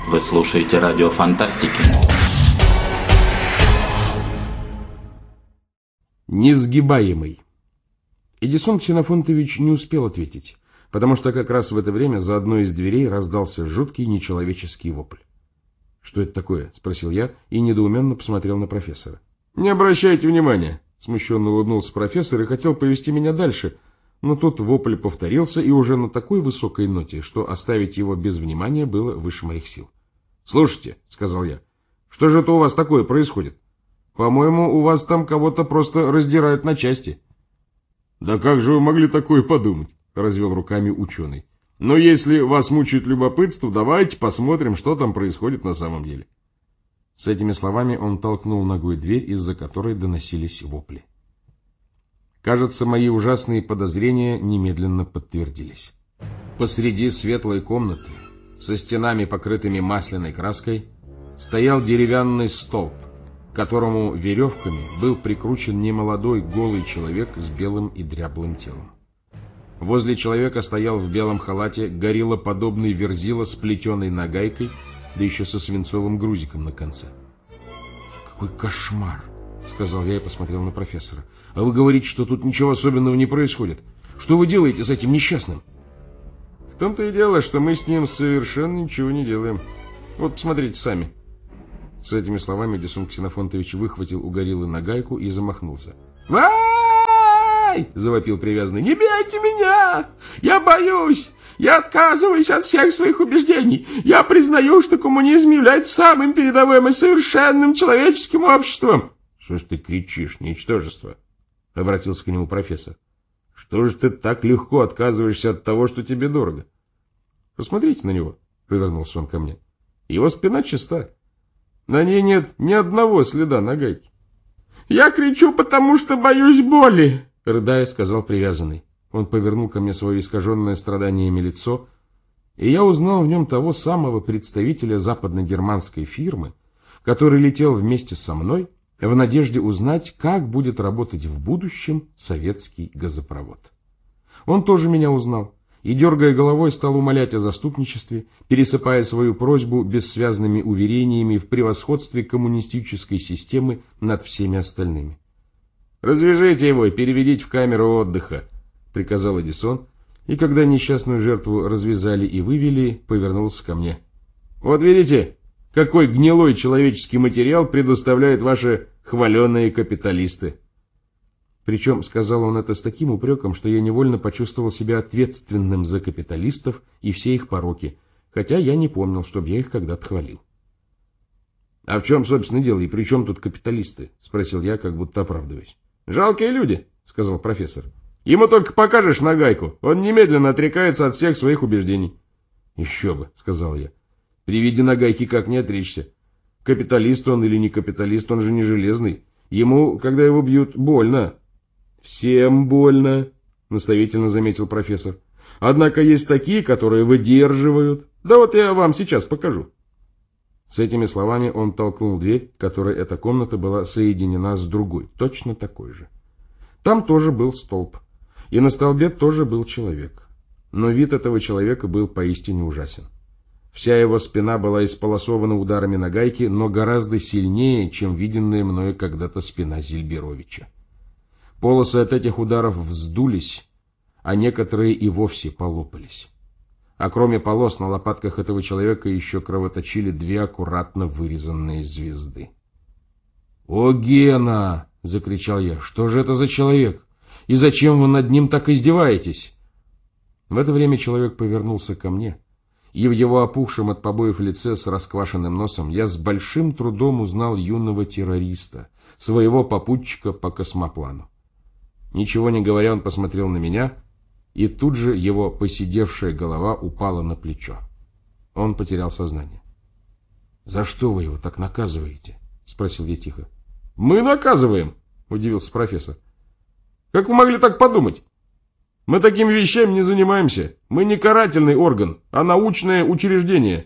Вы слушаете радио Фантастики. Несгибаемый. Эдисон Ксенофонтович не успел ответить, потому что как раз в это время за одной из дверей раздался жуткий нечеловеческий вопль. «Что это такое?» – спросил я и недоуменно посмотрел на профессора. «Не обращайте внимания!» – смущенно улыбнулся профессор и хотел повести меня дальше, но тут вопль повторился и уже на такой высокой ноте, что оставить его без внимания было выше моих сил. «Слушайте», — сказал я, — «что же это у вас такое происходит? По-моему, у вас там кого-то просто раздирают на части». «Да как же вы могли такое подумать?» — развел руками ученый. «Но если вас мучает любопытство, давайте посмотрим, что там происходит на самом деле». С этими словами он толкнул ногой дверь, из-за которой доносились вопли. Кажется, мои ужасные подозрения немедленно подтвердились. Посреди светлой комнаты, со стенами, покрытыми масляной краской, стоял деревянный столб, к которому веревками был прикручен немолодой голый человек с белым и дряблым телом. Возле человека стоял в белом халате гориллоподобный верзила с плетеной нагайкой, да еще со свинцовым грузиком на конце. «Какой кошмар!» — сказал я и посмотрел на профессора. «А вы говорите, что тут ничего особенного не происходит. Что вы делаете с этим несчастным?» «В том-то и дело, что мы с ним совершенно ничего не делаем. Вот посмотрите сами». С этими словами Эдисон Ксенофонтович выхватил у гориллы нагайку и замахнулся. «Ай!» — завопил привязанный. «Не бейте меня! Я боюсь! Я отказываюсь от всех своих убеждений! Я признаю, что коммунизм является самым передовым и совершенным человеческим обществом!» «Что ж ты кричишь, ничтожество?» — обратился к нему профессор. «Что же ты так легко отказываешься от того, что тебе дорого?» «Посмотрите на него», — повернулся он ко мне. «Его спина чиста. На ней нет ни одного следа нагайки». «Я кричу, потому что боюсь боли», — рыдая, сказал привязанный. Он повернул ко мне свое искаженное страданиями лицо, и я узнал в нем того самого представителя западно-германской фирмы, который летел вместе со мной в надежде узнать, как будет работать в будущем советский газопровод. Он тоже меня узнал и, дергая головой, стал умолять о заступничестве, пересыпая свою просьбу бессвязными уверениями в превосходстве коммунистической системы над всеми остальными. «Развяжите его и переведите в камеру отдыха», — приказал Эдисон, и когда несчастную жертву развязали и вывели, повернулся ко мне. «Вот видите, какой гнилой человеческий материал предоставляют ваши хваленые капиталисты». Причем сказал он это с таким упреком, что я невольно почувствовал себя ответственным за капиталистов и все их пороки, хотя я не помнил, чтобы я их когда-то хвалил. «А в чем, собственно, дело, и при чем тут капиталисты?» — спросил я, как будто оправдываясь. «Жалкие люди», — сказал профессор. «Ему только покажешь нагайку, он немедленно отрекается от всех своих убеждений». «Еще бы», — сказал я. «При виде нагайки как не отречься? Капиталист он или не капиталист, он же не железный. Ему, когда его бьют, больно». «Всем больно», — наставительно заметил профессор. «Однако есть такие, которые выдерживают. Да вот я вам сейчас покажу». С этими словами он толкнул дверь, которой эта комната была соединена с другой, точно такой же. Там тоже был столб, и на столбе тоже был человек. Но вид этого человека был поистине ужасен. Вся его спина была исполосована ударами нагайки, но гораздо сильнее, чем виденная мною когда-то спина Зильберовича. Полосы от этих ударов вздулись, а некоторые и вовсе полопались. А кроме полос на лопатках этого человека еще кровоточили две аккуратно вырезанные звезды. «О, Гена!» — закричал я. «Что же это за человек? И зачем вы над ним так издеваетесь?» В это время человек повернулся ко мне, и в его опухшем от побоев лице с расквашенным носом я с большим трудом узнал юного террориста, своего попутчика по космоплану. Ничего не говоря, он посмотрел на меня, и тут же его поседевшая голова упала на плечо. Он потерял сознание. «За что вы его так наказываете?» — спросил я тихо. «Мы наказываем?» — удивился профессор. «Как вы могли так подумать? Мы такими вещами не занимаемся. Мы не карательный орган, а научное учреждение.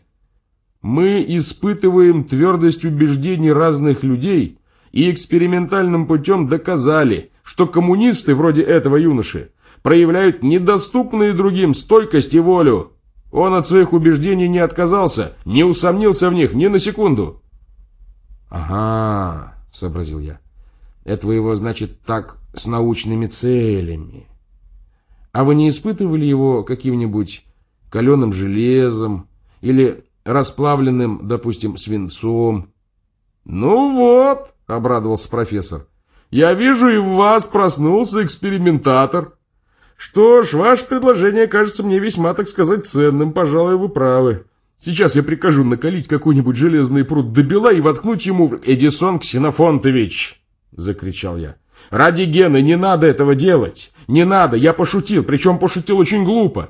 Мы испытываем твердость убеждений разных людей и экспериментальным путем доказали, что коммунисты вроде этого юноши проявляют недоступные другим стойкость и волю. Он от своих убеждений не отказался, не усомнился в них ни на секунду. Ага, сообразил я. Это вы его, значит, так с научными целями. А вы не испытывали его каким-нибудь каленым железом или расплавленным, допустим, свинцом? Ну вот, обрадовался профессор. Я вижу, и в вас проснулся экспериментатор. Что ж, ваше предложение кажется мне весьма, так сказать, ценным. Пожалуй, вы правы. Сейчас я прикажу накалить какой-нибудь железный пруд до бела и воткнуть ему в... Эдисон Ксенофонтович, закричал я. Ради Гены не надо этого делать. Не надо, я пошутил, причем пошутил очень глупо.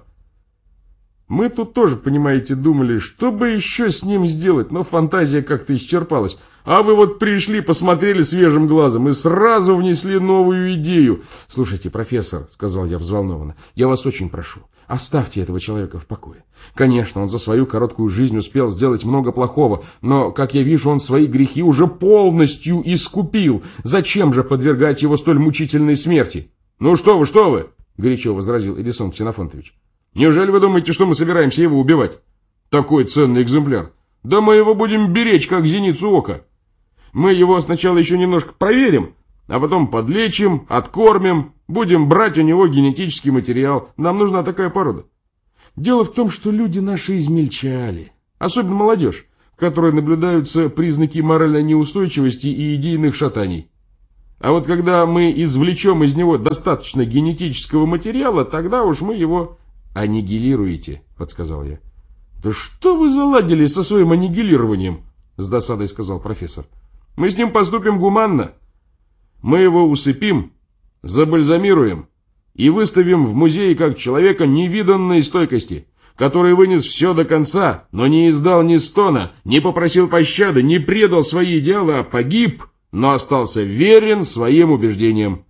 Мы тут тоже, понимаете, думали, что бы еще с ним сделать, но фантазия как-то исчерпалась. А вы вот пришли, посмотрели свежим глазом и сразу внесли новую идею. Слушайте, профессор, сказал я взволнованно, я вас очень прошу, оставьте этого человека в покое. Конечно, он за свою короткую жизнь успел сделать много плохого, но, как я вижу, он свои грехи уже полностью искупил. Зачем же подвергать его столь мучительной смерти? Ну что вы, горячо возразил Эдисон Ксенофонтович. Неужели вы думаете, что мы собираемся его убивать? Такой ценный экземпляр. Да мы его будем беречь, как зеницу ока. Мы его сначала еще немножко проверим, а потом подлечим, откормим, будем брать у него генетический материал. Нам нужна такая порода. Дело в том, что люди наши измельчали, особенно молодежь, в которой наблюдаются признаки моральной неустойчивости и идейных шатаний. А вот когда мы извлечем из него достаточно генетического материала, тогда уж мы его аннигилируете, подсказал я. Да что вы заладили со своим аннигилированием, с досадой сказал профессор. Мы с ним поступим гуманно. Мы его усыпим, забальзамируем и выставим в музее как человека невиданной стойкости, который вынес все до конца, но не издал ни стона, не попросил пощады, не предал свои идеалы, а погиб, но остался верен своим убеждениям.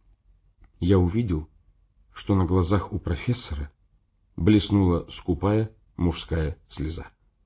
Я увидел, что на глазах у профессора блеснула скупая мужская слеза.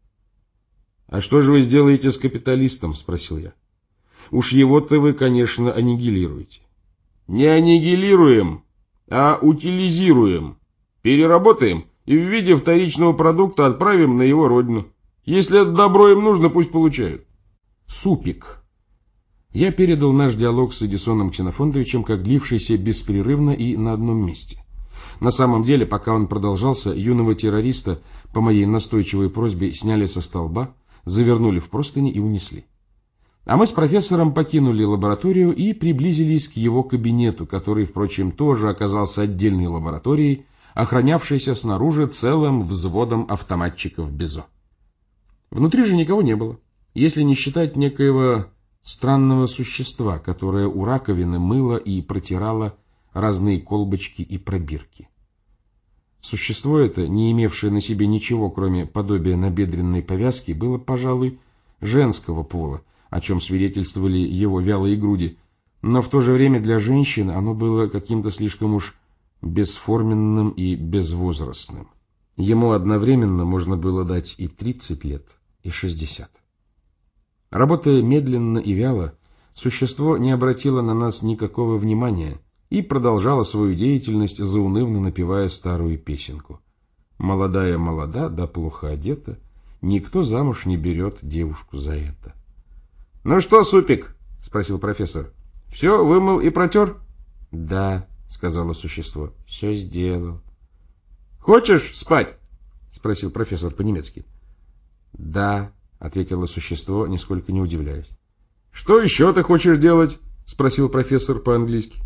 «А что же вы сделаете с капиталистом?» – спросил я. «Уж его-то вы, конечно, аннигилируете». «Не аннигилируем, а утилизируем. Переработаем и в виде вторичного продукта отправим на его родину. Если это добро им нужно, пусть получают». Супик. Я передал наш диалог с Эдисоном Ксенофонтовичем как длившийся беспрерывно и на одном месте. На самом деле, пока он продолжался, юного террориста по моей настойчивой просьбе сняли со столба, завернули в простыни и унесли. А мы с профессором покинули лабораторию и приблизились к его кабинету, который, впрочем, тоже оказался отдельной лабораторией, охранявшейся снаружи целым взводом автоматчиков БИЗО. Внутри же никого не было, если не считать некоего странного существа, которое у раковины мыло и протирало разные колбочки и пробирки. Существо это, не имевшее на себе ничего, кроме подобия набедренной повязки, было, пожалуй, женского пола, о чем свидетельствовали его вялые груди, но в то же время для женщин оно было каким-то слишком уж бесформенным и безвозрастным. Ему одновременно можно было дать и 30 лет, и 60. Работая медленно и вяло, существо не обратило на нас никакого внимания и продолжало свою деятельность, заунывно напевая старую песенку. «Молодая молода, да плохо одета, никто замуж не берет девушку за это». «Ну что, Супик?» — спросил профессор. «Все вымыл и протер?» «Да», — сказала существо, — «все сделал». «Хочешь спать?» — спросил профессор по-немецки. «Да», — ответило существо, нисколько не удивляясь. «Что еще ты хочешь делать?» — спросил профессор по-английски.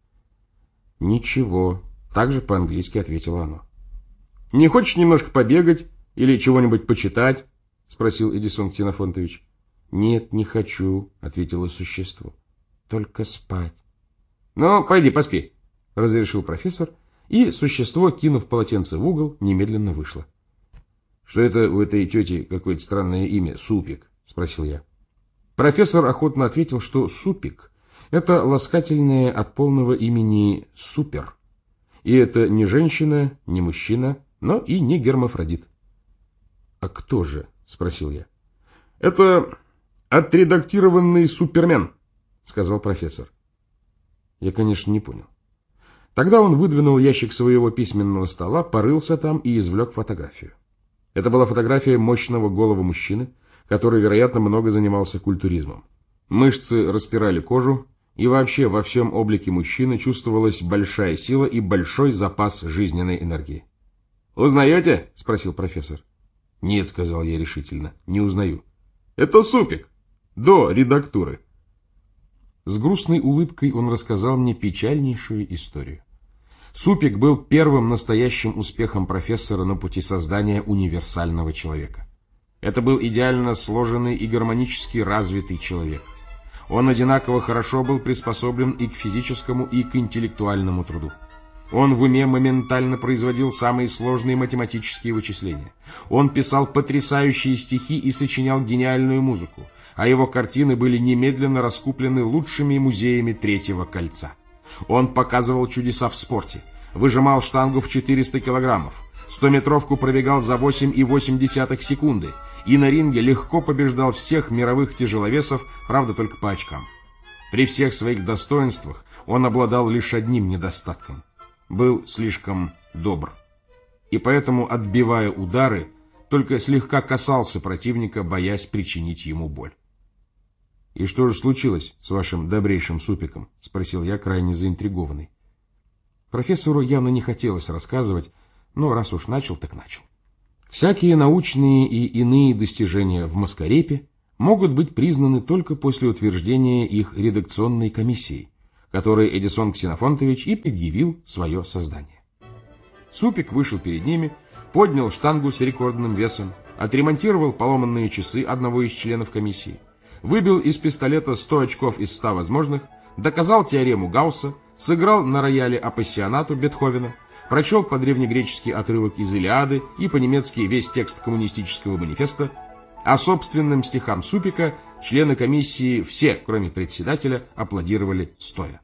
«Ничего», — также по-английски ответило оно. «Не хочешь немножко побегать или чего-нибудь почитать?» — спросил Эдисон Ксенофонтович. «Нет, не хочу», — ответило существо. «Только спать». «Ну, пойди поспи», — разрешил профессор, и существо, кинув полотенце в угол, немедленно вышло. «Что это у этой тети какое-то странное имя, Супик?» — спросил я. Профессор охотно ответил, что Супик — это ласкательное от полного имени Супер. И это не женщина, не мужчина, но и не гермафродит. «А кто же?» — спросил я. «Это отредактированный Супермен», — сказал профессор. Я, конечно, не понял. Тогда он выдвинул ящик своего письменного стола, порылся там и извлек фотографию. Это была фотография мощного голого мужчины, который, вероятно, много занимался культуризмом. Мышцы распирали кожу, и вообще во всем облике мужчины чувствовалась большая сила и большой запас жизненной энергии. «Узнаете?» – спросил профессор. «Нет», – сказал я решительно, – «не узнаю». «Это Супик, до редактуры». С грустной улыбкой он рассказал мне печальнейшую историю. Супик был первым настоящим успехом профессора на пути создания универсального человека. Это был идеально сложенный и гармонически развитый человек. Он одинаково хорошо был приспособлен и к физическому, и к интеллектуальному труду. Он в уме моментально производил самые сложные математические вычисления. Он писал потрясающие стихи и сочинял гениальную музыку, а его картины были немедленно раскуплены лучшими музеями Третьего кольца. Он показывал чудеса в спорте, выжимал штангу в 400 килограммов, 100-метровку пробегал за 8,8 секунды и на ринге легко побеждал всех мировых тяжеловесов, правда только по очкам. При всех своих достоинствах он обладал лишь одним недостатком – был слишком добр. И поэтому, отбивая удары, только слегка касался противника, боясь причинить ему боль. «И что же случилось с вашим добрейшим Супиком?» – спросил я, крайне заинтригованный. Профессору явно не хотелось рассказывать, но раз уж начал, так начал. Всякие научные и иные достижения в Маскарепе могут быть признаны только после утверждения их редакционной комиссией, которой Эдисон Ксенофонтович и предъявил свое создание. Супик вышел перед ними, поднял штангу с рекордным весом, отремонтировал поломанные часы одного из членов комиссии, выбил из пистолета 100 очков из 100 возможных, доказал теорему Гаусса, сыграл на рояле апассионату Бетховена, прочел по-древнегречески отрывок из Илиады и по-немецки весь текст коммунистического манифеста, а собственным стихам Супика члены комиссии все, кроме председателя, аплодировали стоя.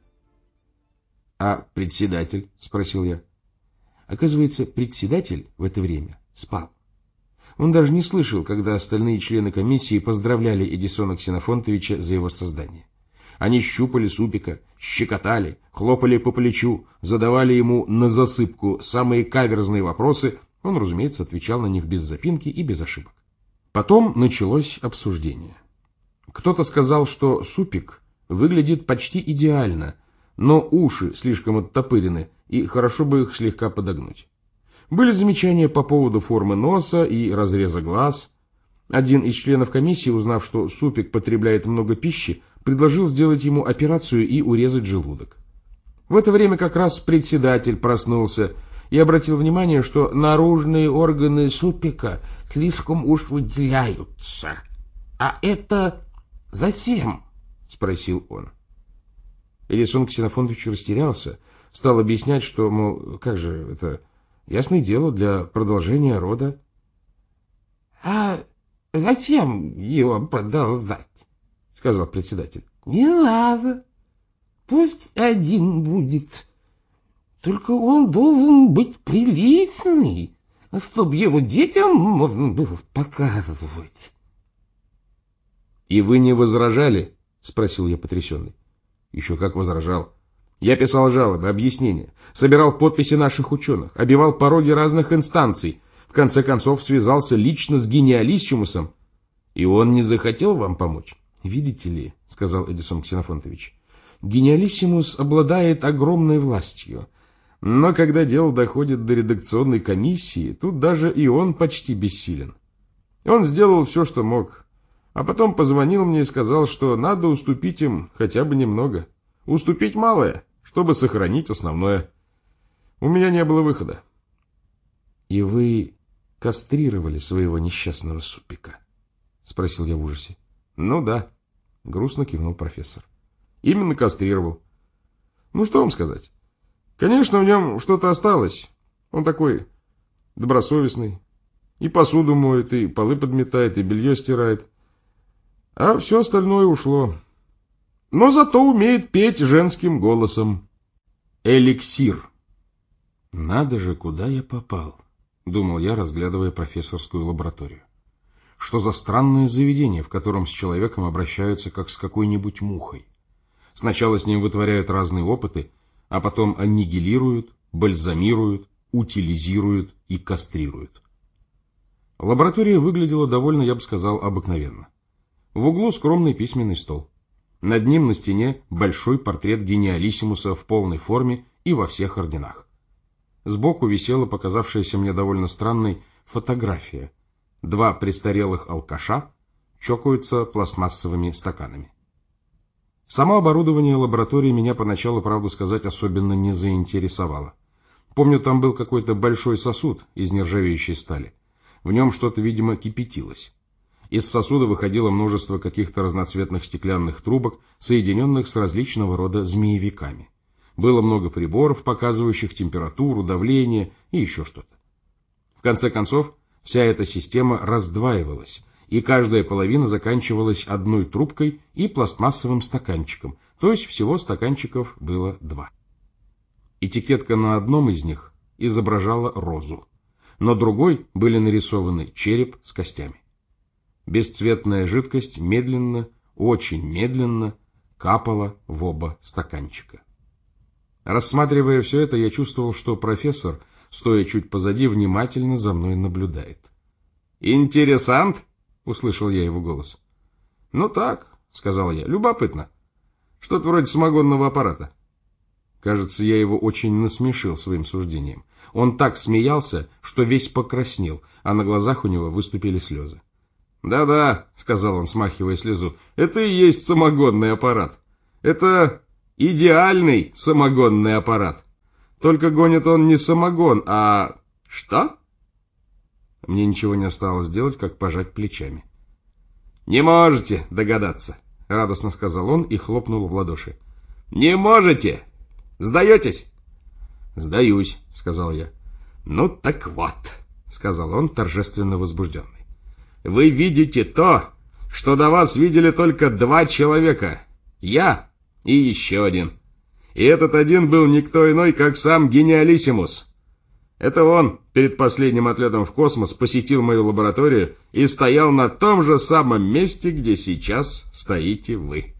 «А председатель?» – спросил я. Оказывается, председатель в это время спал. Он даже не слышал, когда остальные члены комиссии поздравляли Эдисона Ксенофонтовича за его создание. Они щупали Супика, щекотали, хлопали по плечу, задавали ему на засыпку самые каверзные вопросы. Он, разумеется, отвечал на них без запинки и без ошибок. Потом началось обсуждение. Кто-то сказал, что Супик выглядит почти идеально, но уши слишком оттопырены, и хорошо бы их слегка подогнуть. Были замечания по поводу формы носа и разреза глаз. Один из членов комиссии, узнав, что Супик потребляет много пищи, предложил сделать ему операцию и урезать желудок. В это время как раз председатель проснулся и обратил внимание, что наружные органы Супика слишком уж выделяются. «А это зачем?» – спросил он. Эдисон Ксенофонтович растерялся, стал объяснять, что, мол, как же это, ясное дело, для продолжения рода. «А зачем его продолжать?» — сказал председатель. «Не надо. Пусть один будет. Только он должен быть приличный, чтобы его детям можно было показывать». «И вы не возражали?» — спросил я потрясенный. «Еще как возражал. Я писал жалобы, объяснения, собирал подписи наших ученых, обивал пороги разных инстанций, в конце концов связался лично с гениалиссимусом. И он не захотел вам помочь?» «Видите ли, — сказал Эдисон Ксенофонтович, — гениалиссимус обладает огромной властью, но когда дело доходит до редакционной комиссии, тут даже и он почти бессилен. Он сделал все, что мог, а потом позвонил мне и сказал, что надо уступить им хотя бы немного. Уступить малое, чтобы сохранить основное. У меня не было выхода». «И вы кастрировали своего несчастного Супика?» — спросил я в ужасе. «Ну да», — грустно кивнул профессор. «Именно кастрировал. Ну что вам сказать? Конечно, в нем что-то осталось. Он такой добросовестный. И посуду моет, и полы подметает, и белье стирает. А все остальное ушло. Но зато умеет петь женским голосом. Эликсир». «Надо же, куда я попал», — думал я, разглядывая профессорскую лабораторию. Что за странное заведение, в котором с человеком обращаются как с какой-нибудь мухой. Сначала с ним вытворяют разные опыты, а потом аннигилируют, бальзамируют, утилизируют и кастрируют. Лаборатория выглядела довольно, я бы сказал, обыкновенно. В углу скромный письменный стол. Над ним на стене большой портрет гениалиссимуса в полной форме и во всех орденах. Сбоку висела показавшаяся мне довольно странной фотография. Два престарелых алкаша чокаются пластмассовыми стаканами. Само оборудование лаборатории меня поначалу, правду сказать, особенно не заинтересовало. Помню, там был какой-то большой сосуд из нержавеющей стали. В нем что-то, видимо, кипятилось. Из сосуда выходило множество каких-то разноцветных стеклянных трубок, соединенных с различного рода змеевиками. Было много приборов, показывающих температуру, давление и еще что-то. В конце концов, вся эта система раздваивалась, и каждая половина заканчивалась одной трубкой и пластмассовым стаканчиком, то есть всего стаканчиков было два. Этикетка на одном из них изображала розу, на другой были нарисованы череп с костями. Бесцветная жидкость медленно, очень медленно капала в оба стаканчика. Рассматривая все это, я чувствовал, что профессор, стоя чуть позади, внимательно за мной наблюдает. «Интересант?» — услышал я его голос. «Ну так», — сказал я, — «любопытно. Что-то вроде самогонного аппарата». Кажется, я его очень насмешил своим суждением. Он так смеялся, что весь покраснел, а на глазах у него выступили слезы. «Да-да», — сказал он, смахивая слезу, — «это и есть самогонный аппарат. Это идеальный самогонный аппарат. Только гонит он не самогон, а... Что?» Мне ничего не осталось делать, как пожать плечами. «Не можете догадаться», — радостно сказал он и хлопнул в ладоши. «Не можете? Сдаетесь?» «Сдаюсь», — сказал я. «Ну так вот», — сказал он, торжественно возбужденный. «Вы видите то, что до вас видели только два человека. Я и еще один. И этот один был никто иной, как сам гениалиссимус. Это он перед последним отлетом в космос посетил мою лабораторию и стоял на том же самом месте, где сейчас стоите вы».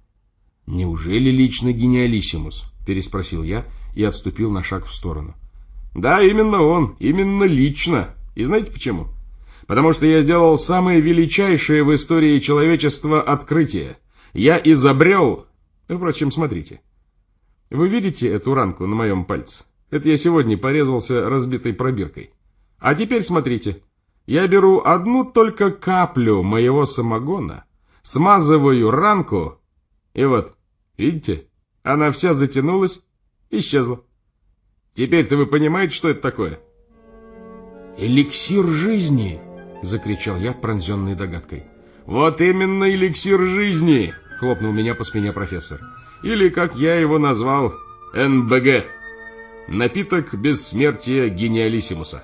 «Неужели лично гениалиссимус?» — переспросил я и отступил на шаг в сторону. «Да, именно он, именно лично. И знаете почему? Потому что я сделал самое величайшее в истории человечества открытие. Я изобрел... Впрочем, смотрите. Вы видите эту ранку на моем пальце? Это я сегодня порезался разбитой пробиркой. А теперь смотрите. Я беру одну только каплю моего самогона, смазываю ранку, и вот, видите, она вся затянулась, исчезла. Теперь-то вы понимаете, что это такое?» «Эликсир жизни!» — закричал я, пронзенный догадкой. «Вот именно эликсир жизни!» — хлопнул меня по спине профессор. «Или, как я его назвал, НБГ. Напиток бессмертия гениалиссимуса».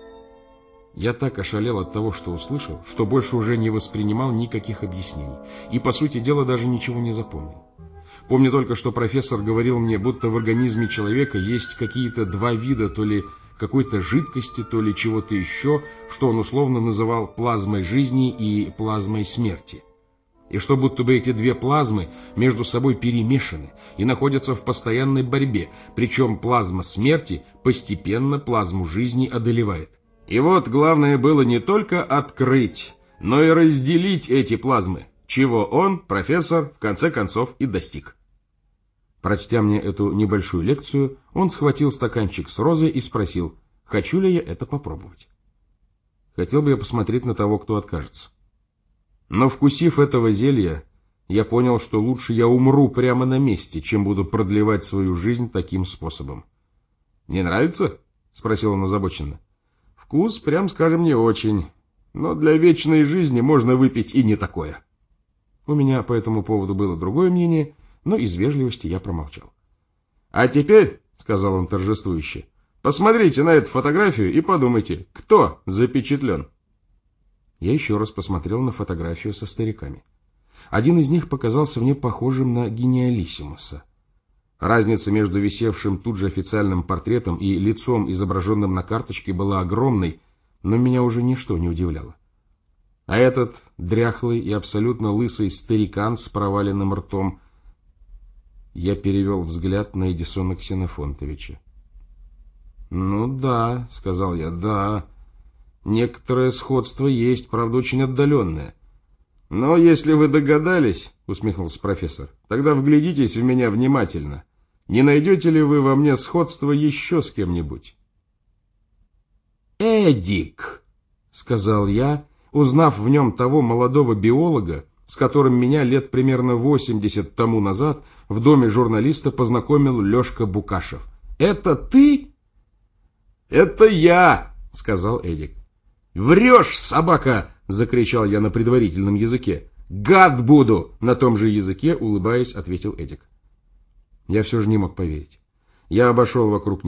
Я так ошалел от того, что услышал, что больше уже не воспринимал никаких объяснений и, по сути дела, даже ничего не запомнил. Помню только, что профессор говорил мне, будто в организме человека есть какие-то два вида, то ли какой-то жидкости, то ли чего-то еще, что он условно называл плазмой жизни и плазмой смерти. И что будто бы эти две плазмы между собой перемешаны и находятся в постоянной борьбе, причем плазма смерти постепенно плазму жизни одолевает. И вот главное было не только открыть, но и разделить эти плазмы, чего он, профессор, в конце концов и достиг. Прочтя мне эту небольшую лекцию, он схватил стаканчик с розой и спросил, хочу ли я это попробовать. Хотел бы я посмотреть на того, кто откажется. Но, вкусив этого зелья, я понял, что лучше я умру прямо на месте, чем буду продлевать свою жизнь таким способом. «Не нравится?» — спросил он озабоченно. «Вкус, прям скажем, не очень, но для вечной жизни можно выпить и не такое». У меня по этому поводу было другое мнение, но из вежливости я промолчал. «А теперь, — сказал он торжествующе, — посмотрите на эту фотографию и подумайте, кто запечатлен». Я еще раз посмотрел на фотографию со стариками. Один из них показался мне похожим на гениалиссимуса. Разница между висевшим тут же официальным портретом и лицом, изображенным на карточке, была огромной, но меня уже ничто не удивляло. А этот дряхлый и абсолютно лысый старикан с проваленным ртом... Я перевел взгляд на Эдисона Ксенофонтовича. «Ну да», — сказал я, — «да. Некоторое сходство есть, правда, очень отдаленное. Но если вы догадались, усмехнулся профессор, тогда вглядитесь в меня внимательно. Не найдете ли вы во мне сходство еще с кем-нибудь? «Эдик», — сказал я, узнав в нем того молодого биолога, с которым меня лет примерно 80 тому назад в доме журналиста познакомил Лешка Букашев. «Это ты?» «Это я», — сказал Эдик. «Врешь, собака!» — закричал я на предварительном языке. «Гад буду!» — на том же языке, улыбаясь, ответил Эдик. Я все же не мог поверить. Я обошел вокруг